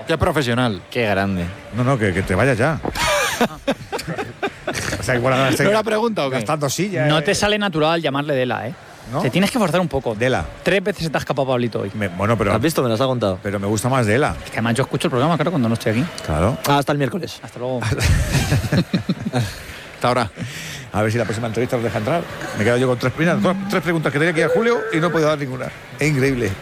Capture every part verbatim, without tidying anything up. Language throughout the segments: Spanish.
Qué profesional. Qué grande. No, no, que, que te vayas ya. O sea, igual ahora estoy ¿No era pregunta o qué? gastando sillas. No eh. te sale natural llamarle Dela, ¿eh? ¿No? Te tienes que forzar un poco. Dela. Tres veces se te ha escapado Pablito hoy. Me- bueno, pero, ¿Has visto? Me las ha contado. pero me gusta más Dela. Es que además yo escucho el programa, claro, cuando no estoy aquí. Claro. Ah, hasta el miércoles. Hasta luego. Hasta ahora. A ver si la próxima entrevista los deja entrar. Me he quedado yo con tres, mira, dos- tres preguntas que tenía que ir a Julio y no he podido dar ninguna. Es increíble.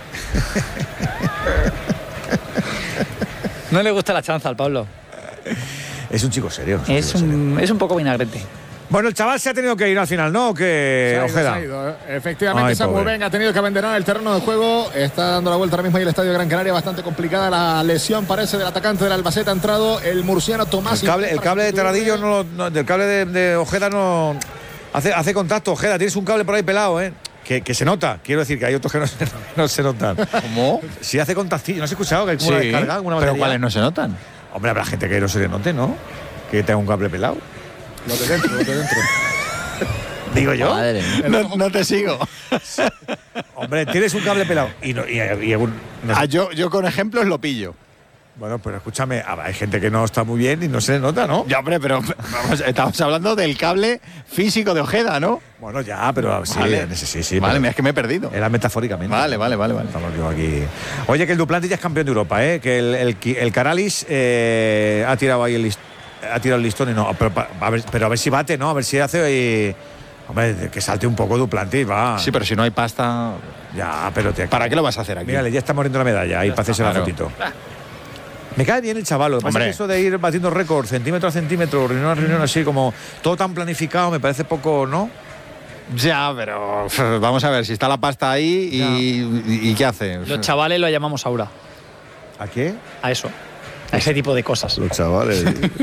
No le gusta la chanza al Pablo. Es un chico serio. un Es chico serio. un, es un poco vinagrete. Bueno, el chaval se ha tenido que ir al final, ¿no? ¿O qué, Se ha ido, Ojeda? se ha ido, ¿eh? Efectivamente, Ay, Samu pobre. Ben ha tenido que abandonar el terreno de juego. Está dando la vuelta ahora mismo ahí el estadio de Gran Canaria. Bastante complicada la lesión, parece, del atacante del Albacete. Ha entrado el murciano Tomás. El cable, el cable de Terradillo, no, lo- no, del cable de, de Ojeda no hace, hace contacto. Ojeda, tienes un cable por ahí pelado, ¿eh? Que, que se nota. Quiero decir que hay otros que no se, no se notan. ¿Cómo? Si hace contactillo, ¿no has escuchado que hay como una descarga, alguna pero batería? ¿cuáles no se notan? Hombre, habrá gente que no se le note, ¿no? Que tenga un cable pelado. Lo de dentro, lo de dentro. Digo yo. Madre mía. No, no te sigo. Hombre, tienes un cable pelado. Y, no, y, y algún- no sé. Ah, yo, yo con ejemplos lo pillo. Bueno, pero escúchame, hay gente que no está muy bien y no se le nota, ¿no? Ya, hombre, pero vamos, estamos hablando del cable físico de Ojeda, ¿no? Bueno, ya, pero sí, Vale. sí, sí, sí, Vale, pero mira, es que me he perdido. era metafóricamente. Vale, vale, vale, vale. Estamos yo aquí. Oye, que el Duplantis ya es campeón de Europa, ¿eh? Que el, el, el Caralis eh, ha tirado ahí el list- ha tirado el listón y no. Pero, pa- a ver, pero a ver si bate, ¿no? A ver si hace ahí. Hombre, que salte un poco Duplantis, va. Sí, pero si no hay pasta, Ya, pero te. ¿para qué lo vas a hacer aquí? Mírale, ya está muriendo la medalla ahí para hacerse la claro. fotito. Me cae bien el chaval. Lo que pasa Hombre. es que eso de ir batiendo récords, centímetro a centímetro, reunión a reunión, así como todo tan planificado, me parece poco, ¿no? Ya, pero uf, vamos a ver, si está la pasta ahí y, y, y ¿qué hace? Los chavales lo llamamos aura. ¿A qué? A eso. A ese tipo de cosas. Los chavales.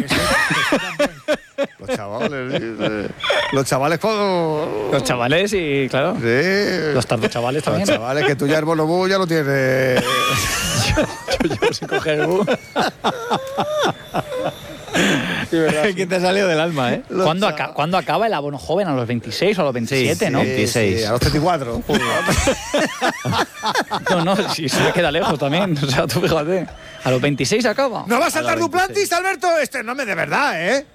Los chavales. Los chavales cuando. Los chavales y, claro, Sí. los tardos chavales Los también. chavales, que tú ya el bonobú ya lo tienes. Yo llevo sin coger el bus. ¿Qué te ha salido del alma, eh? ¿Cuándo, aca- ¿Cuándo acaba el abono joven? ¿A los veintiséis o a los veintisiete, no? veintiséis. A los treinta y cuatro. No, no, si se me queda lejos también. O sea, tú fíjate. ¿A los veintiséis acaba? ¿No va a saltar Duplantis, Alberto? Este no me de verdad, ¿eh?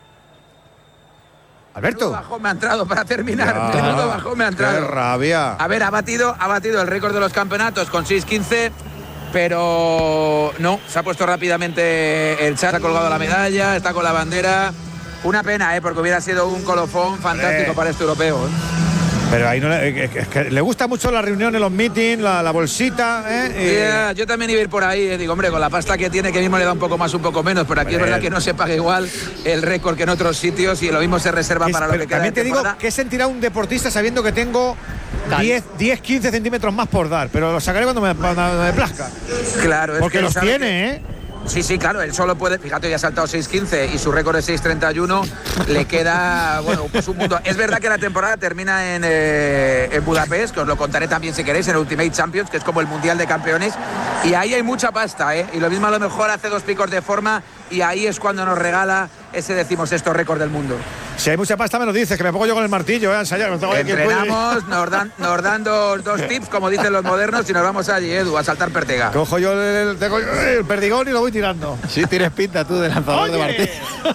Alberto. Menudo bajón me ha entrado para terminar. Ya. Menudo bajón me ha ¡Qué entrado. rabia! A ver, ha batido, ha batido el récord de los campeonatos con seis quince, pero no, se ha puesto rápidamente el chat, ha colgado la medalla, está con la bandera. Una pena, ¿eh? Porque hubiera sido un colofón fantástico Eh. para este europeo, ¿eh? Pero ahí no le, es que- es que le gusta mucho las reuniones, los meetings, la, la bolsita, ¿eh? Y- Yeah, yo también iba a ir por ahí, eh. Digo, hombre, con la pasta que tiene, que mismo le da un poco más, un poco menos, pero aquí es Hombre. verdad que no se paga igual el récord que en otros sitios y lo mismo se reserva que es- para lo pero que queda también de te digo, temporada. ¿qué sentirá un deportista sabiendo que tengo diez, diez, quince centímetros más por dar? Pero lo sacaré cuando me, cuando me plazca. Claro, es Porque que los sabe que- tiene, ¿eh? Sí, sí, claro, él solo puede, fíjate, ya ha saltado seis quince y su récord es seis treinta y uno, le queda, bueno, pues un mundo. Es verdad que la temporada termina en, eh, en Budapest, que os lo contaré también si queréis, en el Ultimate Champions, que es como el Mundial de Campeones, y ahí hay mucha pasta, ¿eh? Y lo mismo a lo mejor hace dos picos de forma y ahí es cuando nos regala ese decimosexto récord del mundo. Si hay mucha pasta me lo dices, que me pongo yo con el martillo, ¿eh? A ensayar. Oye, ¿quién puede? Entrenamos, nos dan, nos dan dos, dos tips, como dicen los modernos, y nos vamos allí, Edu, a saltar pertega. Cojo yo el, tengo el perdigón y lo voy tirando. Sí, tienes pinta tú de lanzador de Oye. Martín.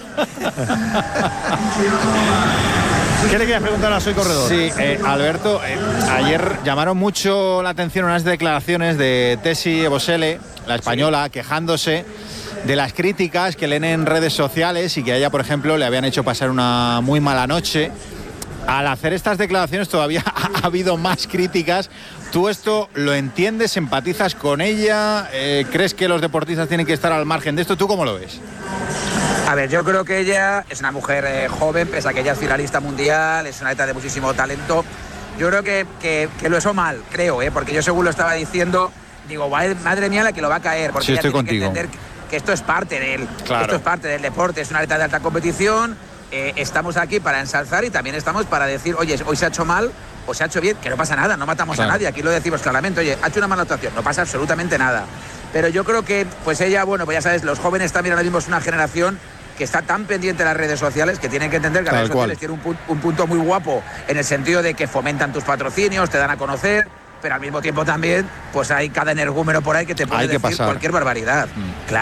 ¿Qué le querías preguntar a Soy Corredor? Sí, eh, Alberto, eh, ayer llamaron mucho la atención unas declaraciones de Tessie Ebosele, la española, quejándose de las críticas que leen en redes sociales y que a ella, por ejemplo, le habían hecho pasar una muy mala noche. Al hacer estas declaraciones todavía ha habido más críticas. ¿Tú esto lo entiendes, empatizas con ella? Eh, ¿Crees que los deportistas tienen que estar al margen de esto? ¿Tú cómo lo ves? A ver, yo creo que ella es una mujer eh, joven, pese a que ella es finalista mundial, es una atleta de muchísimo talento. Yo creo que, que, que lo hizo mal, creo, ¿eh? Porque yo según lo estaba diciendo, digo, "Guay, madre mía la que lo va a caer", porque Sí, ella estoy tiene contigo. que entender que esto es parte de él, Claro. esto es parte del deporte, es una atleta de alta competición, eh, estamos aquí para ensalzar y también estamos para decir, oye, hoy se ha hecho mal o se ha hecho bien, que no pasa nada, no matamos Claro. a nadie, aquí lo decimos claramente, oye, ha hecho una mala actuación, no pasa absolutamente nada. Pero yo creo que, pues ella, bueno, pues ya sabes, los jóvenes también ahora mismo es una generación que está tan pendiente de las redes sociales que tienen que entender que Tal las redes cual. sociales tienen un, pu- un punto muy guapo en el sentido de que fomentan tus patrocinios, te dan a conocer, pero al mismo tiempo también pues hay cada energúmeno por ahí que te puede Hay que decir pasar. cualquier barbaridad. Claro.